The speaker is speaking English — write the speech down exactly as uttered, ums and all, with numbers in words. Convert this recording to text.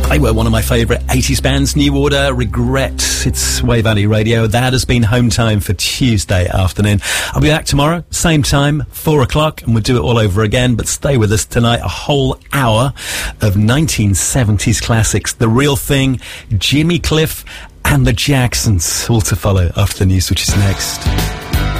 They were one of my favourite eighties bands. New Order, Regret. It's Way Valley Radio. That has been home time for Tuesday afternoon. I'll be back tomorrow, same time, four o'clock, and we'll do it all over again. But stay with us tonight, a whole hour of nineteen seventies classics. The Real Thing, Jimmy Cliff, and the Jacksons, all to follow after the news, which is next.